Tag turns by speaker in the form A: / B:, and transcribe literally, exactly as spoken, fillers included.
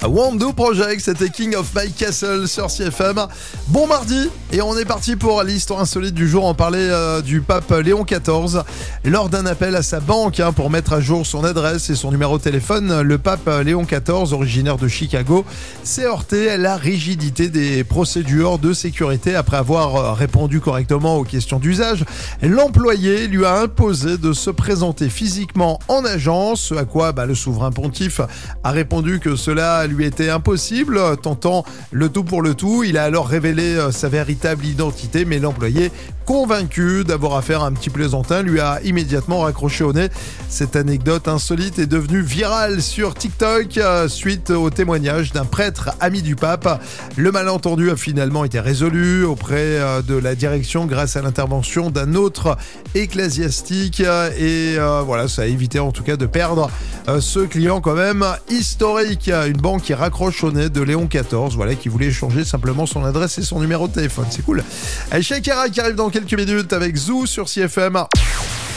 A: Wando Project, c'était King of My Castle sur C F M. Bon mardi, et on est parti pour l'histoire insolite du jour. On parlait euh, du pape Léon quatorze. Lors d'un appel à sa banque hein, pour mettre à jour son adresse et son numéro de téléphone, le pape Léon quatorze, originaire de Chicago, s'est heurté à la rigidité des procédures de sécurité. Après avoir répondu correctement aux questions d'usage, l'employé lui a imposé de se présenter physiquement en agence, ce à quoi bah, le souverain pontife a répondu que cela lui était impossible, tentant le tout pour le tout. Il a alors révélé euh, sa véritable identité, mais l'employé, convaincu d'avoir affaire à un petit plaisantin, lui a immédiatement raccroché au nez. Cette anecdote insolite est devenue virale sur TikTok euh, suite au témoignage d'un prêtre ami du pape. Le malentendu a finalement été résolu auprès euh, de la direction grâce à l'intervention d'un autre ecclésiastique euh, et euh, voilà, ça a évité en tout cas de perdre euh, ce client quand même historique. Une banque qui raccroche au nez de Léon quatorze, voilà, qui voulait échanger simplement son adresse et son numéro de téléphone. C'est cool. Allez, Shakira qui arrive dans quelques minutes avec Zou sur C F M.